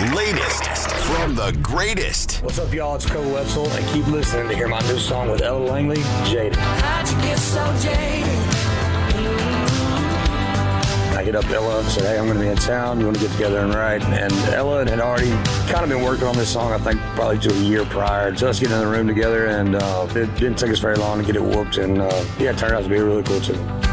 latest from the greatest. What's up, y'all? It's Cole Wetzel, and keep listening to hear my new song with Ella Langley, Jaded. How'd you get so jaded? I hit up Ella and said, hey, I'm going to be in town. You want to get together and write? And Ella had already kind of been working on this song, I think, probably to a year prior to us getting in the room together, and it didn't take us very long to get it whooped, and it turned out to be a really cool tune.